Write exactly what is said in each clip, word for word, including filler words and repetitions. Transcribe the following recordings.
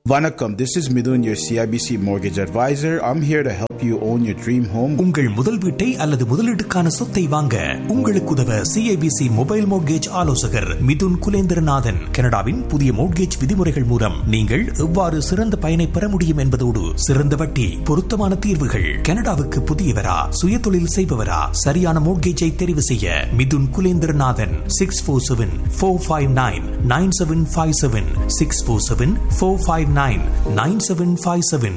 Vanakkam, this is Midun, your C I B C mortgage advisor. I'm here to help you own your dream home. உங்கள் முதல் வீட்டை அல்லது முதலீட்டுக்கான சொத்தை வாங்க உங்களுக்கு உதவ C I B C mobile mortgage ஆலோசகர் மிதுன் குலேந்திரநாதன். கனடாவின் புதிய மோட்கேஜ் விதிமுறைகள் மூலம் நீங்கள் எவ்வாறு சிறந்த பயனை பெற முடியும் என்பதோடு சிறந்த வட்டி, பொருத்தமான தீர்வுகள். கனடாவுக்கு புதியவரா, சுய தொழில் செய்பவரா, சரியான மோட்கேஜை தெரிவு செய்ய Mithun Kulendranathan. Six four seven four five nine nine seven five seven six four seven four five nine nine seven five seven.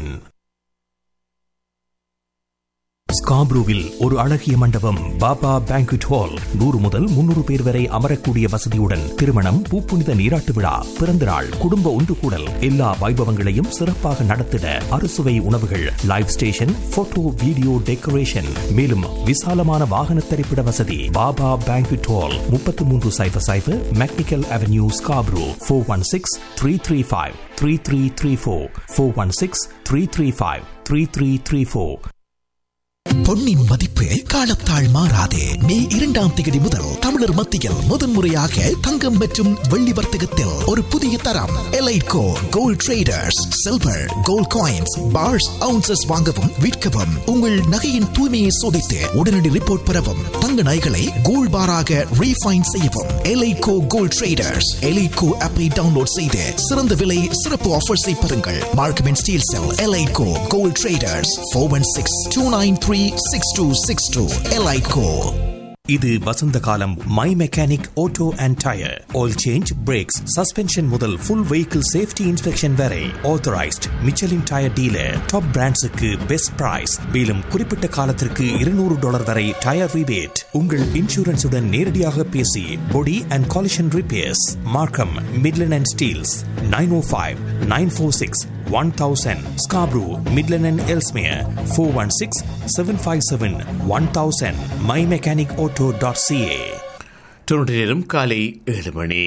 ஸ்காப்ரூவில் ஒரு அழகிய மண்டபம், பாபா பேங்க்வெட் ஹால். நூறு முதல் முன்னூறு பேர் வரை அமரக்கூடிய வசதியுடன் திருமணம், பூப்புனித நீராட்டு விழா, பிறந்தநாள், குடும்ப ஒன்று கூடல், எல்லா வைபவங்களையும் சிறப்பாக நடத்திட அறுசுவை உணவுகள், live station, photo video decoration, மேலும் விசாலமான வாகன திரைப்பட வசதி. பாபா பேங்க்வெட் ஹால், முப்பத்தி மூன்று சைபர் சைபர் mechanical avenue, Scarborough. Four one six three three five three three three four four one six three three five three three three four. பொன்னின் மதிப்பு காலத்தால் மாறாதே. மே இரண்டாம் தேதி முதல் தமிழர் மத்தியில் முதன்முறையாக தங்கம் மற்றும் வெள்ளி வர்த்தகத்தில் ஒரு புதிய தரம். எலைட்கோ gold traders silver gold coins parse ounces வாங்கவும் விற்கவும், உங்கள் நகையின் தூய்மையை சோதித்து உடனடி ரிப்போர்ட் பெறவும், தங்க நகைகளை கோல்ட் பாராக ரீஃபைன் செய்யவும். எலைட்கோ கோல்ட் ட்ரேடர்ஸ் எலைட்கோ ஆப்பை டவுன்லோட் செய்து சிறந்த விலை சிறப்பு ஆஃபர்ஸை பெறுங்கள். Markham and Steeles sell எலைட்கோ gold traders four one six two nine three six two six two. எலைட்கோ. இது வசந்த காலம். My mechanic auto and tyre, oil change, breaks, suspension முதல் ஃபுல் வெஹிக்கிள் சேஃப்டி இன்ஸ்பெக்ஷன் வரை authorised Michelin tyre dealer. Top பிராண்ட்ஸுக்கு best price. மேலும் குறிப்பிட்ட காலத்திற்கு இருநூறு dollar வரை tyre rebate. உங்கள் இன்சூரன்ஸுடன் நேரடியாக பேசி பொடி அண்ட் காலிஷன் ரிப்பேர்ஸ். மார்க்கம், Midland and Steeles. Nine O five nine four six one thousand. Scarborough, Midland and Ellesmere. four one six seven five seven one thousand. my mechanic auto dot c a. தொண்ணூறு நேரம் காலை ஏழு மணி.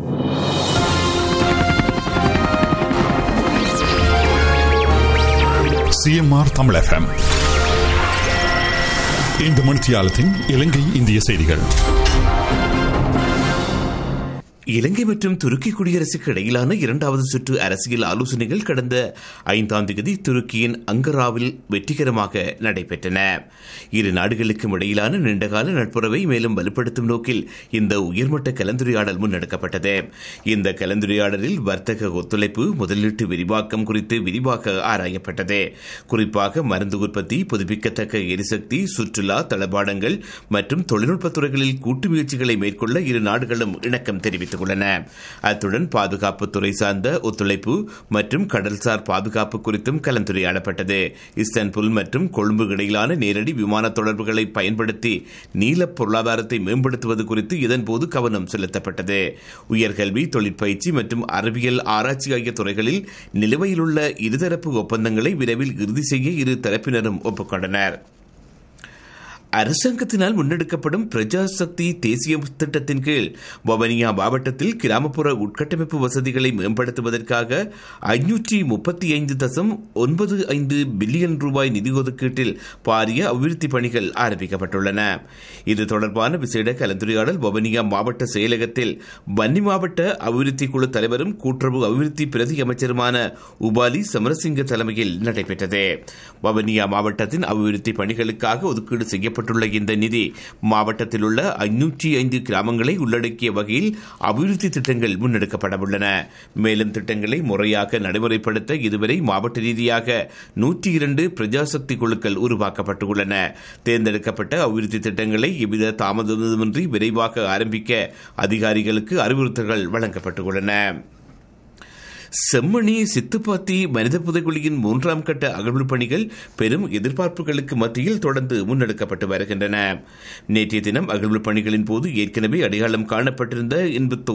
CMR Tamil FM. இந்த மணித்தியாலத்தின் இலங்கை இந்திய செய்திகள். இலங்கை மற்றும் துருக்கி குடியரசுக்கு இடையிலான இரண்டாவது சுற்று அரசியல் ஆலோசனைகள் கடந்த ஐந்தாம் தேதி துருக்கியின் அங்கராவில் வெற்றிகரமாக நடைபெற்றன. இரு நாடுகளுக்கும் இடையிலான நீண்டகால நட்புறவை மேலும் வலுப்படுத்தும் நோக்கில் இந்த உயர்மட்ட கலந்துரையாடல் முன்னெடுக்கப்பட்டது. இந்த கலந்துரையாடலில் வர்த்தக ஒத்துழைப்பு, முதலீட்டு விரிவாக்கம் குறித்து விரிவாக ஆராயப்பட்டது. குறிப்பாக மருந்து உற்பத்தி, புதுப்பிக்கத்தக்க எரிசக்தி, சுற்றுலா, தளபாடங்கள் மற்றும் தொழில்நுட்பத் துறைகளில் கூட்டு முயற்சிகளை மேற்கொள்ள இரு நாடுகளும் இணக்கம் தெரிவித்தன. அத்துடன் பாதுகாப்புத்துறை சார்ந்த ஒத்துழைப்பு மற்றும் கடல்சார் பாதுகாப்பு குறித்தும் கலந்துரையாடப்பட்டது. இஸ்தான்புல் மற்றும் கொழும்பு இடையிலான நேரடி விமான தொடர்புகளை பயன்படுத்தி நீல பொருளாதாரத்தை மேம்படுத்துவது குறித்து இதன்போது கவனம் செலுத்தப்பட்டது. உயர்கல்வி, தொழிற்பயிற்சி மற்றும் அறிவியல் ஆராய்ச்சி ஆகிய துறைகளில் நிலுவையிலுள்ள இருதரப்பு ஒப்பந்தங்களை விரைவில் இறுதி செய்ய இரு தரப்பினரும் ஒப்புக்கொண்டனர். அரசாங்கத்தினால் முன்னெடுக்கப்படும் பிரஜாசக்தி தேசிய திட்டத்தின் கீழ் வவுனியா மாவட்டத்தில் கிராமப்புற உட்கட்டமைப்பு வசதிகளை மேம்படுத்துவதற்காக ஐநூற்றி முப்பத்தி ஐந்து தசம் ஒன்பது ஐந்து பில்லியன் ரூபாய் நிதி ஒதுக்கீட்டில் பாரிய அபிவிருத்தி பணிகள் ஆரம்பிக்கப்பட்டுள்ளன. இது தொடர்பான விசேட கலந்துரையாடல் வவுனியா மாவட்ட செயலகத்தில் வன்னி மாவட்ட அபிவிருத்தி குழு தலைவரும் கூட்டுறவு அபிவிருத்தி பிரதி அமைச்சருமான உபாலி சமரசிங்க தலைமையில் நடைபெற்றது. வவுனியா மாவட்டத்தின் அபிவிருத்தி பணிகளுக்காக ஒதுக்கீடு செய்யப்பட்ட இந்த நிதி மாவட்டத்தில் உள்ள ஐநூற்றி ஐந்து கிராமங்களை உள்ளடக்கிய வகையில் அபிவிருத்தி திட்டங்கள் முன்னெடுக்கப்பட உள்ளன. மேலும் திட்டங்களை முறையாக நடைமுறைப்படுத்த இதுவரை மாவட்ட ரீதியாக நூற்றி இரண்டு பிரஜாசக்தி குழுக்கள் உருவாக்கப்பட்டுள்ளன. தேர்ந்தெடுக்கப்பட்ட அபிவிருத்தி திட்டங்களை எவ்வித தாமதமின்றி விரைவாக ஆரம்பிக்க அதிகாரிகளுக்கு அறிவுறுத்தல்கள் வழங்கப்பட்டுள்ளன. செம்மணி சித்துப்பாத்தி மனித புதைகுழியின் மூன்றாம் கட்ட அகழ்வு பணிகள் பெரும் எதிர்பார்ப்புகளுக்கு மத்தியில் தொடர்ந்து முன்னெடுக்கப்பட்டு வருகின்றன. நேற்றைய தினம் அகழ்வு பணிகளின் போது ஏற்கனவே அடையாளம் காணப்பட்டிருந்த